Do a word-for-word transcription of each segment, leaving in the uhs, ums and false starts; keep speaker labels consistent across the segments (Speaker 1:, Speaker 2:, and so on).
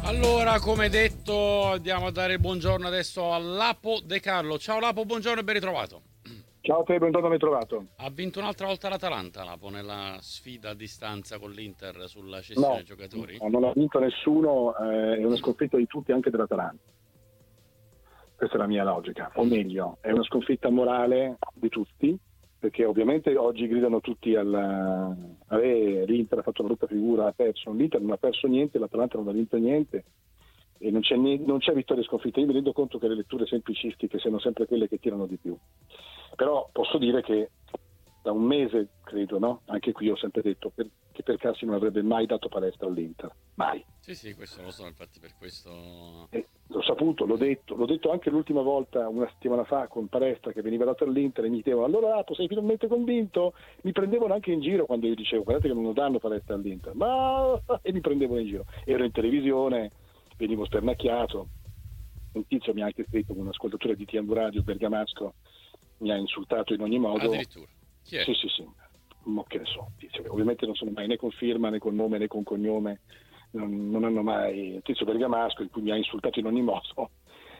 Speaker 1: Allora, come detto, andiamo a dare il buongiorno adesso a Lapo De Carlo. Ciao Lapo, buongiorno e ben ritrovato.
Speaker 2: Ciao a te, buongiorno, ben trovato.
Speaker 1: Ha vinto un'altra volta l'Atalanta, Lapo, nella sfida a distanza con l'Inter sulla cessione
Speaker 2: No,
Speaker 1: giocatori?
Speaker 2: no, non ha vinto nessuno, eh, è una sconfitta di tutti, anche dell'Atalanta. Questa è la mia logica, o meglio, è una sconfitta morale di tutti, perché ovviamente oggi gridano tutti al eh, l'Inter ha fatto una brutta figura, ha perso. L'Inter non ha perso niente, l'Atalanta non ha vinto niente e non c'è, non c'è vittoria e sconfitta. Io mi rendo conto che le letture semplicistiche siano sempre quelle che tirano di più, però posso dire che da un mese, credo, no? Anche qui ho sempre detto per, che Percassi non avrebbe mai dato palestra all'Inter, mai.
Speaker 1: Sì, sì, questo lo so, infatti per questo...
Speaker 2: E l'ho saputo, l'ho detto, l'ho detto anche l'ultima volta, una settimana fa, con palestra che veniva dato all'Inter e mi dicevano allora Lapo sei finalmente convinto? Mi prendevano anche in giro quando io dicevo guardate che non lo danno palestra all'Inter, ma e mi prendevano in giro. Ero in televisione, venivo spernacchiato, un tizio mi ha anche scritto, un ascoltatore di T M Radio Bergamasco mi ha insultato in ogni modo.
Speaker 1: Addirittura. Chi è?
Speaker 2: Sì, sì, sì, ma che ne so, tizio, ovviamente non sono mai né con firma né con nome né con cognome, non, non hanno mai Tizio Bergamasco, in cui mi ha insultato in ogni modo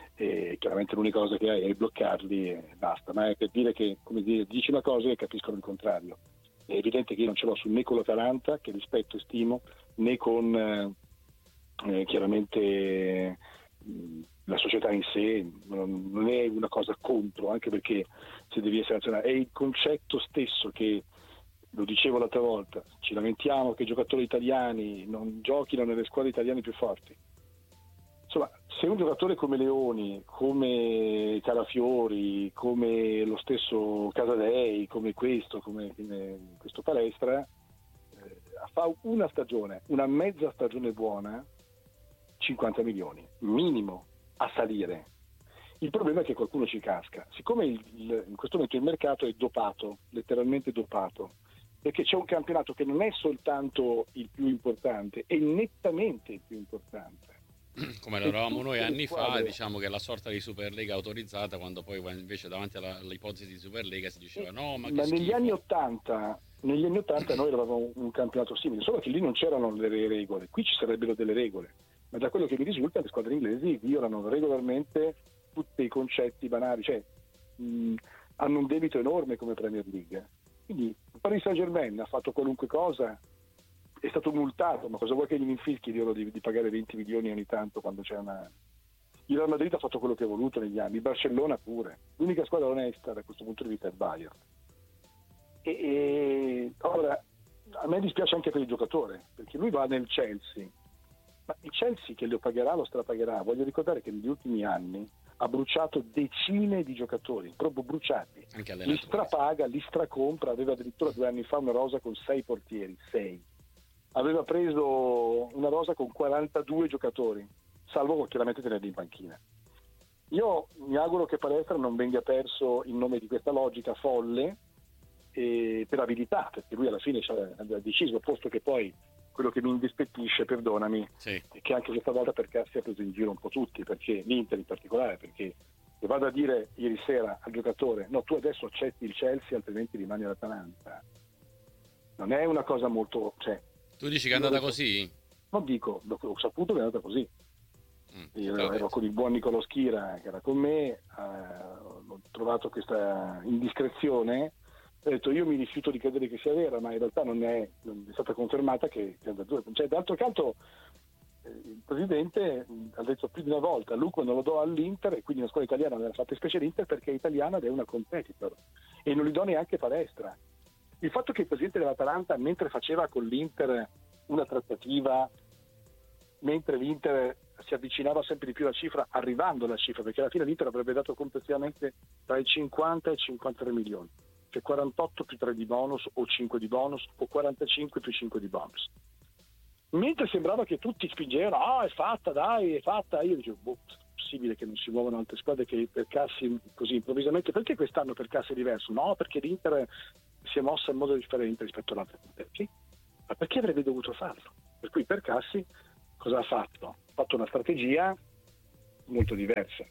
Speaker 2: e chiaramente l'unica cosa che hai è bloccarli e basta, ma è per dire che, come dire, dici una cosa e capiscono il contrario. È evidente che io non ce l'ho su né con l'Atalanta, che rispetto e stimo, né con eh, eh, chiaramente mh, la società in sé, non, non è una cosa contro, anche perché se devi essere nazionale è il concetto stesso che, lo dicevo l'altra volta, ci lamentiamo che i giocatori italiani non giochino nelle squadre italiane più forti. Insomma, se un giocatore come Leoni, come Calafiori, come lo stesso Casadei, come questo, come, come questo Palestra, eh, fa una stagione, una mezza stagione buona, cinquanta milioni, minimo, a salire. Il problema è che qualcuno ci casca. Siccome il, il, in questo momento il mercato è dopato, letteralmente dopato, perché c'è un campionato che non è soltanto il più importante, è nettamente il più importante.
Speaker 1: Come lo
Speaker 2: E
Speaker 1: eravamo noi
Speaker 2: tutte le
Speaker 1: anni fa,
Speaker 2: squadre,
Speaker 1: diciamo che è la sorta di Superlega autorizzata, quando poi invece davanti alla, all'ipotesi di Superlega si diceva no, ma che
Speaker 2: ma negli anni
Speaker 1: schifo.
Speaker 2: ottanta, negli anni ottanta noi eravamo un campionato simile, solo che lì non c'erano le regole, qui ci sarebbero delle regole, ma da quello che mi risulta le squadre inglesi violano regolarmente tutti i concetti banali, cioè mh, hanno un debito enorme come Premier League. Quindi il Paris Saint-Germain ha fatto qualunque cosa, è stato multato, ma cosa vuoi che gli infischi di, di, di pagare venti milioni ogni tanto quando c'è una... Il Real Madrid ha fatto quello che ha voluto negli anni, il Barcellona pure. L'unica squadra onesta da questo punto di vista è il Bayern. E, e ora a me dispiace anche per il giocatore, perché lui va nel Chelsea, ma il Chelsea che lo pagherà lo strapagherà. Voglio ricordare che negli ultimi anni ha bruciato decine di giocatori, proprio bruciati.
Speaker 1: Anche
Speaker 2: Li
Speaker 1: allenatori.
Speaker 2: strapaga, li stracompra, aveva addirittura due anni fa una rosa con sei portieri, sei. Aveva preso una rosa con quarantadue giocatori, salvo chiaramente tenerli in panchina. Io mi auguro che Palestra non venga perso in nome di questa logica folle e per abilità, perché lui alla fine ha deciso, posto che poi quello che mi indispettisce, perdonami,
Speaker 1: Sì.
Speaker 2: è che anche questa volta Percassi ha preso in giro un po' tutti, perché l'Inter in particolare, perché se vado a dire ieri sera al giocatore no, tu adesso accetti il Chelsea altrimenti rimani all'Atalanta, non è una cosa molto, cioè,
Speaker 1: Tu dici che è andata così?
Speaker 2: non dico, ho saputo che è andata così.
Speaker 1: Mm,
Speaker 2: Io ero, ero con il buon Niccolò Schira che era con me, eh, ho trovato questa indiscrezione, ho detto io mi rifiuto di credere che sia vera, ma in realtà non è, non è stata confermata che, che è andato. Cioè, d'altro canto eh, il presidente ha detto più di una volta Luca non lo do all'Inter e quindi la scuola italiana l'ha fatta specie l'Inter perché è italiana ed è una competitor e non gli do neanche palestra. Il fatto che il presidente dell'Atalanta, mentre faceva con l'Inter una trattativa, mentre l'Inter si avvicinava sempre di più alla cifra, arrivando alla cifra, perché alla fine l'Inter avrebbe dato complessivamente tra i cinquanta e i cinquantatré milioni, cioè quarantotto più tre di bonus o cinque di bonus o quarantacinque più cinque di bonus. Mentre sembrava che tutti spingevano, ah, è fatta, dai, è fatta, io dicevo, boh, è possibile che non si muovano altre squadre che Percassi così improvvisamente, perché quest'anno Percassi è diverso? No, perché l'Inter si è mossa in modo differente rispetto all'altro. Perché? Ma perché avrebbe dovuto farlo? Per cui Percassi cosa ha fatto? Ha fatto una strategia molto diversa.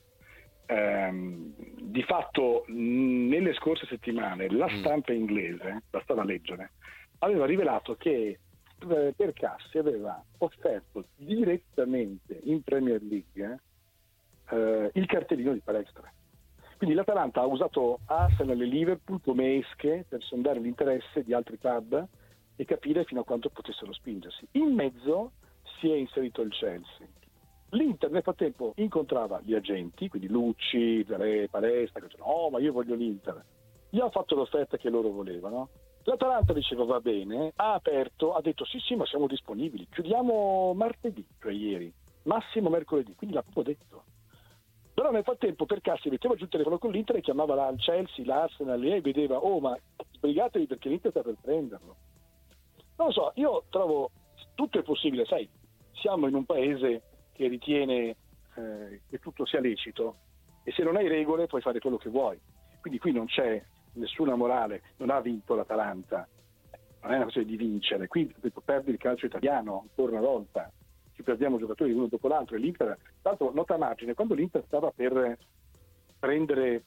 Speaker 2: Ehm, di fatto nelle scorse settimane la stampa inglese, bastava leggere, aveva rivelato che eh, Percassi aveva offerto direttamente in Premier League eh, il cartellino di palestra. Quindi l'Atalanta ha usato Arsenal e Liverpool come esche per sondare l'interesse di altri club e capire fino a quanto potessero spingersi. In mezzo si è inserito il Chelsea. L'Inter nel frattempo incontrava gli agenti, quindi Lucci, Zalè, Palestra, che dicevano oh ma io voglio l'Inter. Gli ha fatto l'offerta che loro volevano. L'Atalanta diceva va bene, ha aperto, ha detto sì sì ma siamo disponibili, chiudiamo martedì, cioè ieri, massimo mercoledì, quindi l'ha proprio detto. Però nel frattempo Percassi metteva giù il telefono con l'Inter e chiamava la, il Chelsea, l'Arsenal e vedeva oh ma sbrigatevi perché l'Inter sta per prenderlo. Non lo so, io trovo tutto è possibile, sai, siamo in un paese che ritiene eh, che tutto sia lecito e se non hai regole puoi fare quello che vuoi. Quindi qui non c'è nessuna morale, non ha vinto l'Atalanta, non è una questione di vincere, qui perdi il calcio italiano ancora una volta, ci perdiamo giocatori uno dopo l'altro e l'Inter, tra l'altro nota a margine, quando l'Inter stava per prendere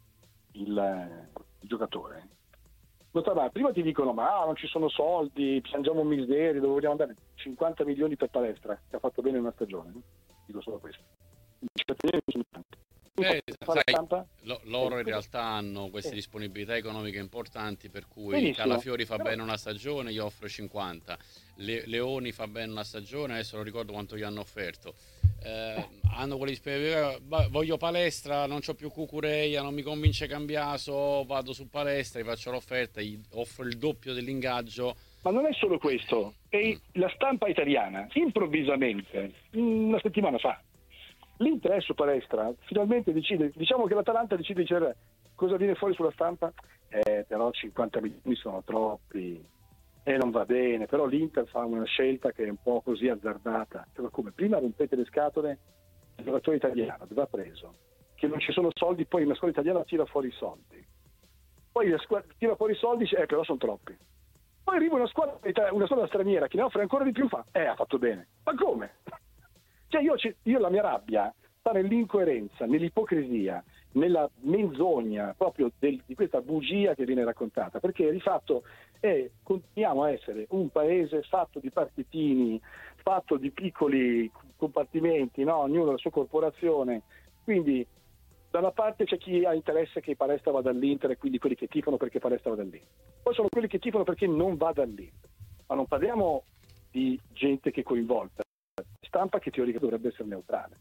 Speaker 2: il, il giocatore, notava, prima ti dicono ma ah, non ci sono soldi, piangiamo miseria, dove vogliamo andare? cinquanta milioni per Palestra, che ha fatto bene una stagione, no? Dico solo questo. cinquanta milioni sono tanti.
Speaker 1: Eh, sai, lo, loro
Speaker 2: eh,
Speaker 1: in realtà hanno queste
Speaker 2: eh.
Speaker 1: disponibilità economiche importanti, per cui
Speaker 2: Benissimo.
Speaker 1: Calafiori fa
Speaker 2: Però...
Speaker 1: bene una stagione, gli offro cinquanta, Le, Leoni fa bene una stagione, adesso non ricordo quanto gli hanno offerto, eh, hanno quelli disponibilità, voglio Palestra, non c'ho più Cucureia, non mi convince Cambiaso, vado su Palestra, gli faccio l'offerta, gli offro il doppio dell'ingaggio.
Speaker 2: Ma non è solo questo, è
Speaker 1: Mm.
Speaker 2: la stampa italiana, improvvisamente, una settimana fa, l'Inter su Palestra, finalmente decide, diciamo che l'Atalanta decide di dire cosa viene fuori sulla stampa, eh, però cinquanta milioni sono troppi e non va bene, però l'Inter fa una scelta che è un po' così azzardata, cioè, come prima rompete le scatole il giocatore italiano, dove ha preso, che non ci sono soldi, poi una squadra italiana tira fuori i soldi, poi la squadra tira fuori i soldi, eh però sono troppi. Poi arriva una squadra, una squadra straniera che ne offre ancora di più, fa, eh, ha fatto bene. Ma come? Cioè io, io la mia rabbia sta nell'incoerenza, nell'ipocrisia, nella menzogna proprio del, di questa bugia che viene raccontata, perché di fatto è, continuiamo a essere un paese fatto di partitini, fatto di piccoli compartimenti, no? Ognuno la sua corporazione, quindi da una parte c'è chi ha interesse che Palestra vada all'Inter e quindi quelli che tifano perché Palestra vada all'Inter. Poi sono quelli che tifano perché non vada all'Inter. Ma non parliamo di gente che è coinvolta, stampa che teoricamente dovrebbe essere neutrale.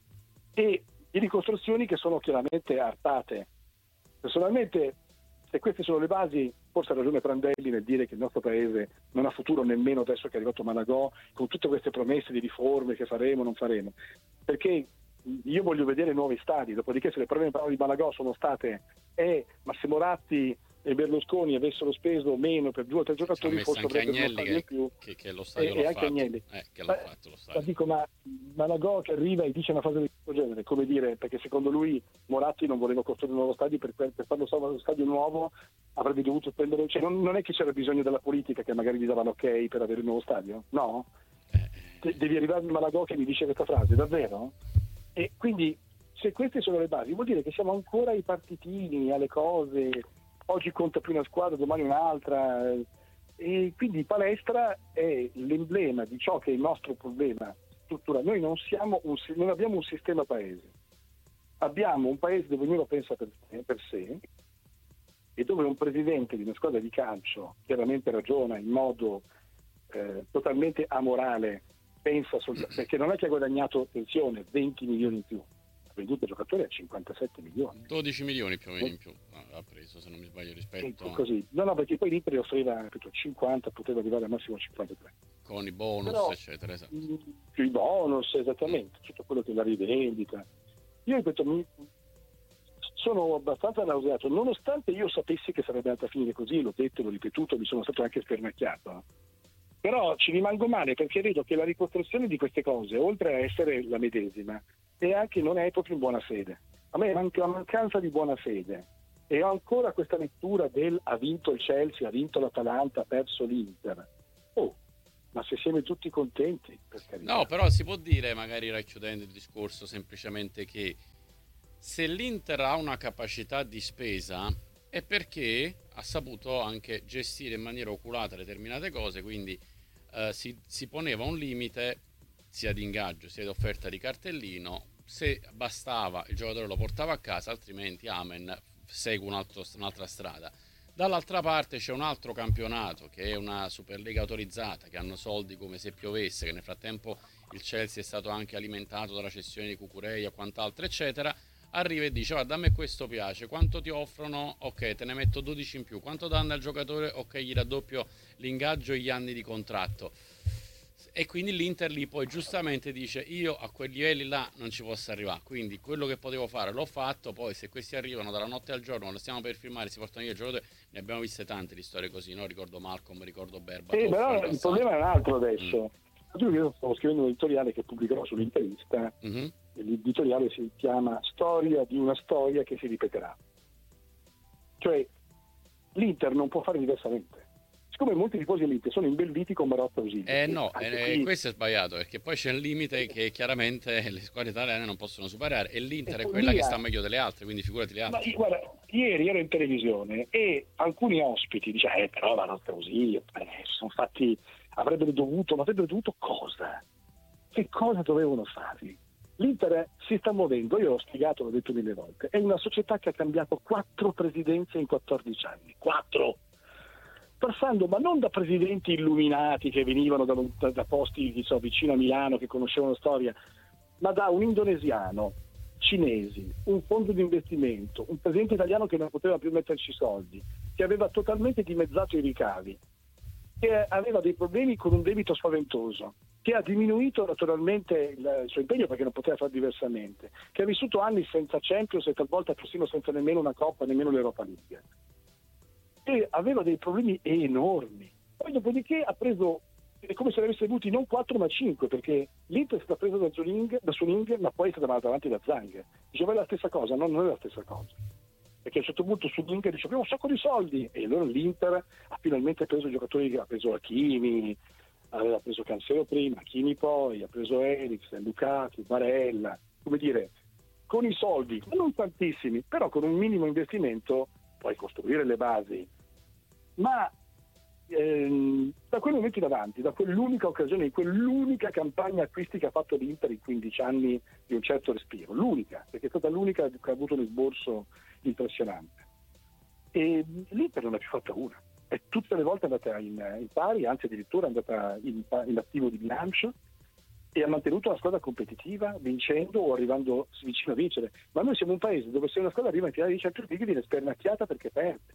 Speaker 2: E di ricostruzioni che sono chiaramente artate. Personalmente, se queste sono le basi, forse ha ragione Prandelli nel dire che il nostro paese non ha futuro nemmeno adesso che è arrivato Malagò, con tutte queste promesse di riforme che faremo, non faremo. Perché io voglio vedere nuovi stadi, dopodiché se le prime parole di Malagò sono state eh, Massimo Ratti e Berlusconi avessero speso meno per due o tre giocatori, forse avrebbero uno stadio in più.
Speaker 1: Che, che lo stadio
Speaker 2: e,
Speaker 1: l'ha
Speaker 2: e anche
Speaker 1: fatto.
Speaker 2: Agnelli.
Speaker 1: Eh, che l'ha
Speaker 2: ma,
Speaker 1: fatto lo stadio.
Speaker 2: ma dico, ma Malagò che arriva e dice una frase di questo genere, come dire, perché secondo lui Moratti non voleva costruire un nuovo stadio, per, per farlo uno stadio nuovo avrebbe dovuto spendere, cioè non, non è che c'era bisogno della politica che magari gli dava l'ok per avere il nuovo stadio, no?
Speaker 1: Eh.
Speaker 2: Devi arrivare a Malagò che mi dice questa frase, davvero? E quindi se queste sono le basi vuol dire che siamo ancora ai partitini, alle cose, oggi conta più una squadra, domani un'altra, e quindi Palestra è l'emblema di ciò che è il nostro problema strutturale. Noi non, siamo un, non abbiamo un sistema paese, abbiamo un paese dove ognuno pensa per, per sé e dove un presidente di una squadra di calcio chiaramente ragiona in modo eh, totalmente amorale, pensa sol- perché non è che ha guadagnato, attenzione, venti milioni in più, ha venduto i giocatori a cinquantasette milioni,
Speaker 1: dodici milioni più o meno in più ha preso, se non mi sbaglio, rispetto
Speaker 2: a... così. No, no, perché poi l'Inter offriva cinquanta, poteva arrivare al massimo a cinquantatré.
Speaker 1: Con i bonus,
Speaker 2: però,
Speaker 1: eccetera, esatto.
Speaker 2: Più i bonus, esattamente, tutto quello che è la rivendita. Io ripeto, mi... sono abbastanza nauseato, nonostante io sapessi che sarebbe andata a finire così, l'ho detto, l'ho ripetuto, mi sono stato anche spernacchiato. Però ci rimango male perché vedo che la ricostruzione di queste cose, oltre a essere la medesima, è anche non è proprio in buona fede. A me manca la mancanza di buona fede e ho ancora questa lettura del ha vinto il Chelsea, ha vinto l'Atalanta, ha perso l'Inter. Oh, ma se siamo tutti contenti, per carità.
Speaker 1: No, però si può dire, magari racchiudendo il discorso, semplicemente che se l'Inter ha una capacità di spesa è perché ha saputo anche gestire in maniera oculata determinate cose, quindi eh, si, si poneva un limite sia di ingaggio sia di offerta di cartellino. Se bastava il giocatore lo portava a casa, altrimenti amen, segue un altro, un'altra strada. Dall'altra parte c'è un altro campionato che è una Superlega autorizzata, che hanno soldi come se piovesse, che nel frattempo il Chelsea è stato anche alimentato dalla cessione di Cucurella e quant'altro eccetera. Arriva e dice: guarda, a me questo piace, quanto ti offrono? Ok, te ne metto dodici in più. Quanto danno al giocatore? Ok, gli raddoppio l'ingaggio e gli anni di contratto. E quindi l'Inter lì poi giustamente dice: io a quei livelli là non ci posso arrivare, quindi quello che potevo fare l'ho fatto. Poi se questi arrivano dalla notte al giorno, quando stiamo per firmare, si portano via il giocatore, ne abbiamo viste tante di storie così, no? Ricordo Malcolm, ricordo Berbatov.
Speaker 2: Sì, però il problema è un altro adesso. Mm. Io stavo scrivendo un editoriale che pubblicherò sull'Interista. Mm-hmm. L'editoriale si chiama Storia di una storia che si ripeterà. Cioè l'Inter non può fare diversamente. Siccome molti tifosi dell'Inter sono imbelliti con Marotta Ausilio.
Speaker 1: Eh no, eh, qui... questo è sbagliato, perché poi c'è un limite che chiaramente le squadre italiane non possono superare, e l'Inter e è quella via. Che sta meglio delle altre, quindi figurati le altre.
Speaker 2: Ma, guarda, ieri ero in televisione e alcuni ospiti dicevano: eh però Marotta Ausilio, eh, sono fatti, avrebbero dovuto, ma avrebbero dovuto cosa? Che cosa dovevano fare? L'Inter si sta muovendo, io l'ho spiegato, l'ho detto mille volte, è una società che ha cambiato quattro presidenze in quattordici anni, quattro! Passando, ma non da presidenti illuminati che venivano da, da, da posti so, vicino a Milano, che conoscevano la storia, ma da un indonesiano, cinesi, un fondo di investimento, un presidente italiano che non poteva più metterci soldi, che aveva totalmente dimezzato i ricavi, che aveva dei problemi con un debito spaventoso, che ha diminuito naturalmente il, il suo impegno perché non poteva fare diversamente, che ha vissuto anni senza Champions e talvolta persino senza nemmeno una Coppa, nemmeno l'Europa League. E aveva dei problemi enormi. Poi dopodiché ha preso, è come se ne avesse avuti non quattro ma cinque, perché l'Inter è stata presa da Suning, da Suning ma poi è stata mandata avanti da Zhang. Diceva: è la stessa cosa? No, non è la stessa cosa. Perché a un certo punto Suning dice: abbiamo un sacco di soldi, e allora l'Inter ha finalmente preso giocatori, ha preso Hakimi, aveva preso Cancelo prima, Hakimi poi, ha preso Eriksen, Lukaku, Barella, come dire, con i soldi, non tantissimi, però con un minimo investimento puoi costruire le basi. Ma ehm, da quel momento in avanti, da quell'unica occasione, in quell'unica campagna acquisti che ha fatto l'Inter in quindici anni di un certo respiro, l'unica, perché è stata l'unica che ha avuto un esborso impressionante, e l'Inter non ha più fatta una, e tutte le volte è andata in, in pari, anzi addirittura è andata in, in attivo di bilancio, e ha mantenuto la squadra competitiva, vincendo o arrivando vicino a vincere. Ma noi siamo un paese dove se una squadra arriva in finale di Champions League viene spernacchiata perché perde,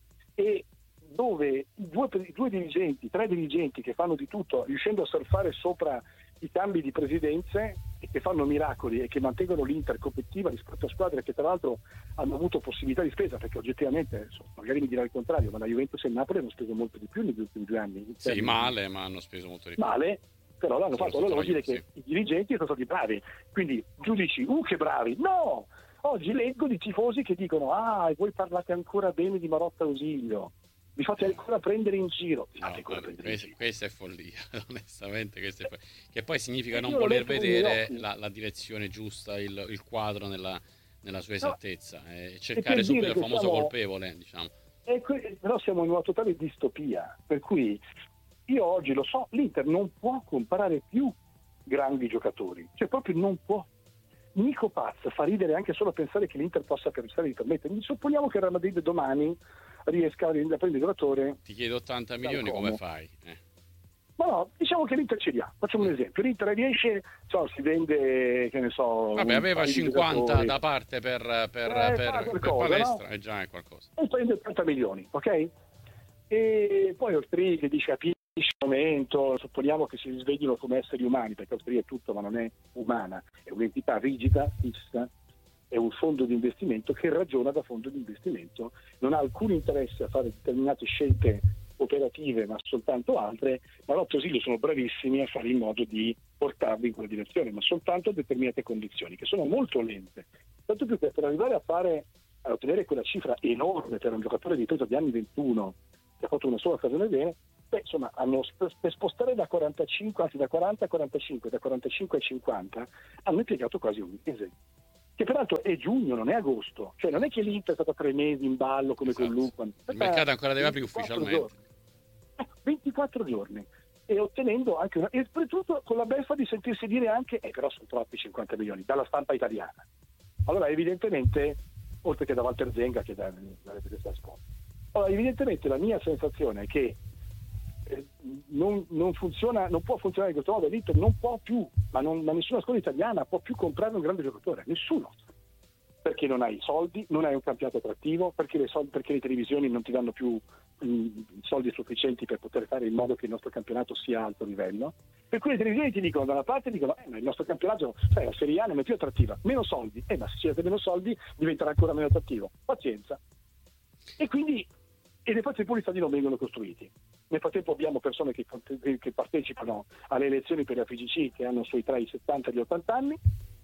Speaker 2: e dove i due, i due dirigenti, tre dirigenti che fanno di tutto, riuscendo a surfare sopra i cambi di presidenze, e che fanno miracoli e che mantengono l'Inter competitiva rispetto a squadre che tra l'altro hanno avuto possibilità di spesa, perché oggettivamente, magari mi dirà il contrario, ma la Juventus e il Napoli hanno speso molto di più negli ultimi due anni.
Speaker 1: Sì, male, ma hanno speso molto di più.
Speaker 2: Male, però l'hanno fatto. Allora vuol dire che i dirigenti sono stati bravi, quindi giudici, uh che bravi, no! Oggi leggo di tifosi che dicono: ah, e voi parlate ancora bene di Marotta Ausilio, vi fate ancora prendere in giro.
Speaker 1: No,
Speaker 2: questa,
Speaker 1: in giro. Questa è follia, onestamente, questa è follia. Che poi significa non voler vedere la, la direzione giusta, il, il quadro nella, nella sua esattezza, no. E cercare e subito il famoso siamo, colpevole, diciamo.
Speaker 2: E que- però siamo in una totale distopia, per cui io oggi lo so, l'Inter non può comprare più grandi giocatori, cioè proprio non può. Nico Paz fa ridere anche solo a pensare che l'Inter possa pensare di permettere. Supponiamo che il Real Madrid domani riesca a prendere il giocatore.
Speaker 1: Ti chiedo ottanta milioni, come fai? Eh.
Speaker 2: Ma no, diciamo che l'Inter ce li ha. Facciamo un esempio: l'Inter riesce, so, si vende, che ne so.
Speaker 1: Vabbè, aveva cinquanta da parte per, per,
Speaker 2: eh,
Speaker 1: per,
Speaker 2: qualcosa,
Speaker 1: per palestra,
Speaker 2: no?
Speaker 1: E già è qualcosa.
Speaker 2: E prende ottanta milioni, ok? E poi Ortri che dice: capisci il momento, supponiamo che si risveglino come esseri umani, perché Ortri è tutto ma non è umana, è un'entità rigida, fissa, è un fondo di investimento che ragiona da fondo di investimento, non ha alcun interesse a fare determinate scelte operative ma soltanto altre. Marotta e Ausilio sono bravissimi a fare in modo di portarli in quella direzione, ma soltanto a determinate condizioni che sono molto lente, tanto più che per arrivare a fare a ottenere quella cifra enorme per un giocatore di peso di anni ventuno che ha fatto una sola occasione bene, beh, insomma, hanno, per spostare da quarantacinque, anzi da quaranta a quarantacinque, da quarantacinque a cinquanta, hanno impiegato quasi un mese, che peraltro è giugno, non è agosto, cioè non è che l'Inter è stata tre mesi in ballo come
Speaker 1: esatto.
Speaker 2: Con Lupan.
Speaker 1: Il mercato ancora deve aprire ufficialmente.
Speaker 2: Giorni. Ecco, ventiquattro giorni. e ottenendo anche una, e soprattutto con la beffa di sentirsi dire anche eh però sono troppi cinquanta milioni dalla stampa italiana. Allora evidentemente, oltre che da Walter Zenga che da, da Sport, allora evidentemente la mia sensazione è che eh, non, non funziona, non può funzionare in questo modo. L'Inter non può più, ma, non, ma nessuna scuola italiana può più comprare un grande giocatore, nessuno, perché non hai soldi, non hai un campionato attrattivo, perché le, soldi, perché le televisioni non ti danno più mh, soldi sufficienti per poter fare in modo che il nostro campionato sia a alto livello. Per cui le televisioni ti dicono, da una parte dicono eh, ma il nostro campionato, cioè la Serie A non è più attrattiva, meno soldi, eh ma se ci avete meno soldi diventerà ancora meno attrattivo, pazienza. E quindi e nel frattempo gli stadi non vengono costruiti. Nel frattempo abbiamo persone che, che partecipano alle elezioni per la F I G C che hanno sui tra i settanta e gli ottanta anni,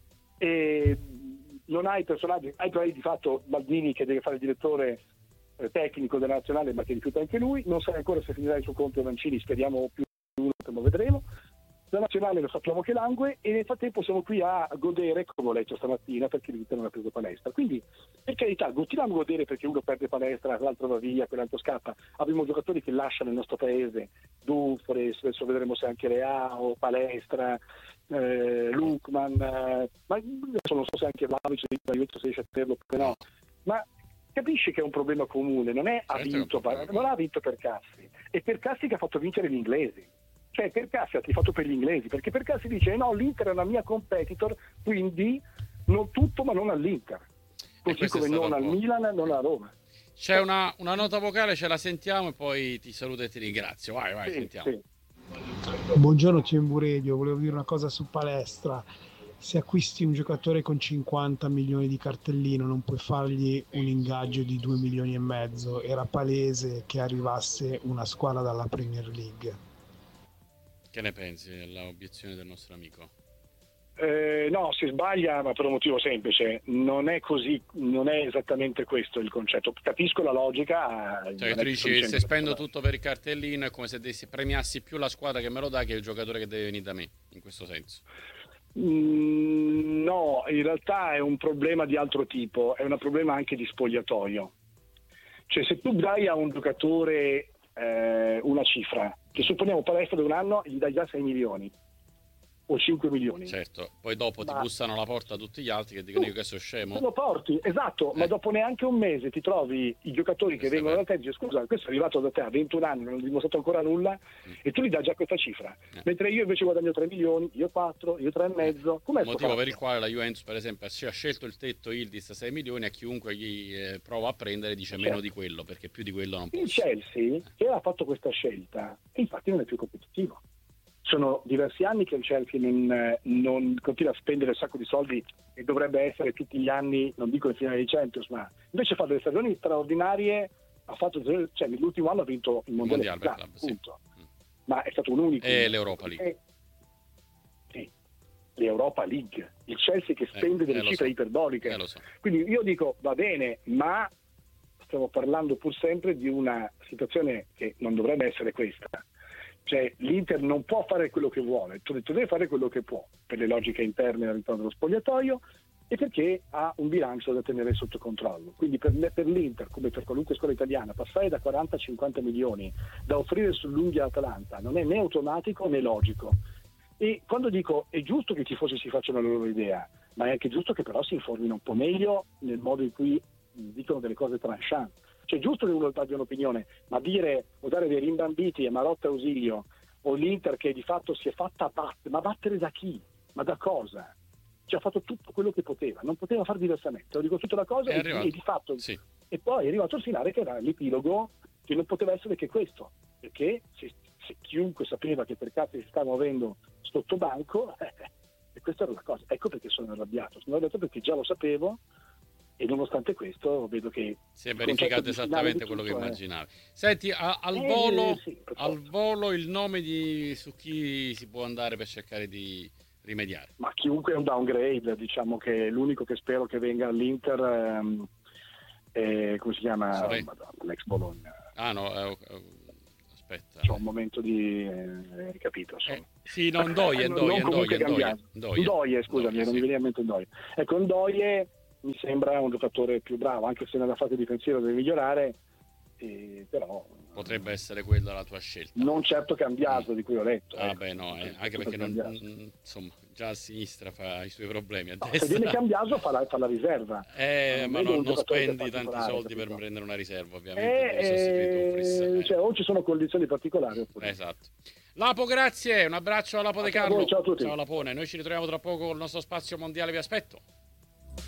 Speaker 2: e non hai personaggi, hai poi di fatto Maldini che deve fare il direttore eh, tecnico della nazionale ma che rifiuta anche lui, non sai ancora se finirà il suo conto Mancini, speriamo più di uno, lo vedremo. La nazionale lo sappiamo che langue e nel frattempo siamo qui a godere, come ho letto stamattina, perché l'Inter non ha preso palestra. Quindi, per carità, continuiamo a godere perché uno perde palestra, l'altro va via, quell'altro scappa. Abbiamo giocatori che lasciano il nostro paese, Dumfries, adesso vedremo se anche Leao, Palestra, eh, Lukman, eh, ma adesso non so se anche Vlahovic se riesce a tenerlo oppure no. Ma capisci che è un problema comune, non è ha vinto, non ha vinto per Cassi, è per Cassi che ha fatto vincere gli inglesi. Cioè per Cassi ha tifato per gli inglesi, perché per Cassi dice no, l'Inter è una mia competitor, quindi non tutto ma non all'Inter, così come non al Milan, non a Roma.
Speaker 1: C'è una, una nota vocale, ce la sentiamo e poi ti saluto e ti ringrazio. Vai, vai, sì, sentiamo. Sì.
Speaker 3: Buongiorno Cembu Radio, volevo dire una cosa su Palestra. Se acquisti un giocatore con cinquanta milioni di cartellino non puoi fargli un ingaggio di due milioni e mezzo, era palese che arrivasse una squadra dalla Premier League.
Speaker 1: Che ne pensi dell'obiezione del nostro amico?
Speaker 2: Eh, no, si sbaglia, ma per un motivo semplice. Non è così, non è esattamente questo il concetto. Capisco la logica.
Speaker 1: Cioè, tu dici, se spendo tutto per il cartellino è come se dessi, premiassi più la squadra che me lo dà che il giocatore che deve venire da me, in questo senso.
Speaker 2: Mm, no, in realtà è un problema di altro tipo, è un problema anche di spogliatoio. Cioè, se tu dai a un giocatore eh, una cifra, che supponiamo Palestra da un anno gli dai già sei milioni o cinque milioni.
Speaker 1: Certo, poi dopo ma... ti bussano alla porta tutti gli altri che dicono io che sono scemo.
Speaker 2: Te lo porti, esatto, eh. ma dopo neanche un mese ti trovi i giocatori questo che vengono da te e dici scusa, questo è arrivato da te a ventuno anni, non ha dimostrato ancora nulla mm. e tu gli dai già questa cifra. Eh. Mentre io invece guadagno tre milioni, io quattro, io tre e mezzo. Com'è
Speaker 1: il motivo per il quale la Juventus per esempio ha scelto il tetto Yildiz sei milioni, a chiunque gli eh, prova a prendere dice certo. meno di quello, perché più di quello non può.
Speaker 2: Il Chelsea eh. che ha fatto questa scelta infatti non è più competitivo. Sono diversi anni che il Chelsea non, non continua a spendere un sacco di soldi e dovrebbe essere tutti gli anni, non dico in finale di Champions, ma invece fa delle stagioni straordinarie. Ha fatto, cioè nell'ultimo anno ha vinto il Mondiale,
Speaker 1: Mondiale
Speaker 2: Club,
Speaker 1: Club,
Speaker 2: punto.
Speaker 1: Sì.
Speaker 2: Ma è stato un unico.
Speaker 1: E l'Europa League.
Speaker 2: E, sì, l'Europa League. Il Chelsea che spende eh, delle
Speaker 1: eh,
Speaker 2: cifre
Speaker 1: so.
Speaker 2: iperboliche.
Speaker 1: Eh, so.
Speaker 2: Quindi io dico va bene, ma stiamo parlando pur sempre di una situazione che non dovrebbe essere questa. Cioè l'Inter non può fare quello che vuole, tu deve fare quello che può per le logiche interne all'interno dello spogliatoio e perché ha un bilancio da tenere sotto controllo. Quindi per, per l'Inter, come per qualunque scuola italiana, passare da quaranta a cinquanta milioni da offrire sull'unghia all'Atalanta non è né automatico né logico. E quando dico è giusto che i tifosi si facciano la loro idea, ma è anche giusto che però si informino un po' meglio nel modo in cui dicono delle cose tranchant. Cioè è giusto che uno abbia un'opinione, ma dire o dare dei rimbambiti a Marotta e Ausilio o l'Inter che di fatto si è fatta battere, ma battere da chi? Ma da cosa? Cioè ha fatto tutto quello che poteva, non poteva fare diversamente, ho dico tutta la cosa e, e di fatto
Speaker 1: sì.
Speaker 2: E poi è arrivato al finale che era l'epilogo che non poteva essere che questo, perché se, se chiunque sapeva che per cazzo si stava muovendo sotto banco eh, e questa era la cosa, ecco perché sono arrabbiato, sono arrabbiato perché già lo sapevo. E nonostante questo vedo che
Speaker 1: si è verificato esattamente quello che immaginavi. È... Senti, a, al,
Speaker 2: eh,
Speaker 1: volo,
Speaker 2: sì,
Speaker 1: al volo il nome di su chi si può andare per cercare di rimediare?
Speaker 2: Ma chiunque è un downgrade, diciamo che l'unico che spero che venga all'Inter ehm, è, come si chiama? Madonna, l'ex Bologna.
Speaker 1: Ah no, eh, eh, aspetta.
Speaker 2: C'ho un momento di eh, capito.
Speaker 1: Eh, sì, no, Ndoye, Ndoye, Ndoye,
Speaker 2: Ndoye, scusami, non mi veniva in mente Ndoye. Ecco, Ndoye mi sembra un giocatore più bravo, anche se nella fase difensiva deve migliorare, e, però
Speaker 1: potrebbe essere quella la tua scelta.
Speaker 2: Non certo Cambiaso, mm. di cui ho letto.
Speaker 1: Ah,
Speaker 2: ecco.
Speaker 1: beh, no, eh, anche perché non, insomma, già a sinistra fa i suoi problemi. A
Speaker 2: no,
Speaker 1: destra...
Speaker 2: Se viene Cambiaso fa la, fa la riserva.
Speaker 1: Eh, ma non, non spendi tanti soldi per prendere una riserva, ovviamente.
Speaker 2: Eh,
Speaker 1: eh.
Speaker 2: cioè, o ci sono condizioni particolari. Oppure...
Speaker 1: Esatto. Lapo, grazie, un abbraccio a Lapo De Carlo.
Speaker 2: Ciao a tutti.
Speaker 1: Ciao Lapone, noi ci ritroviamo tra poco con il nostro spazio mondiale, vi aspetto.